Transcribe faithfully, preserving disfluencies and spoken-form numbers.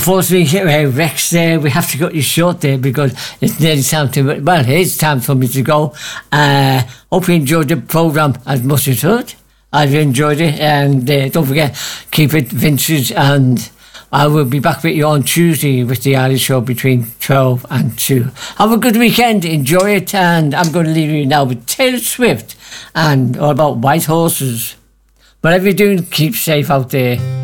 unfortunately, uh, Rex, uh, we have to cut you short there because it's nearly time to, well, it's time for me to go. Uh, hope you enjoyed the programme as much as you thought. I've enjoyed it, and uh, don't forget, keep it vintage, and I will be back with you on Tuesday with the Irish Show between twelve and two. Have a good weekend, enjoy it, and I'm going to leave you now with Taylor Swift and all about white horses. Whatever you're doing, keep safe out there.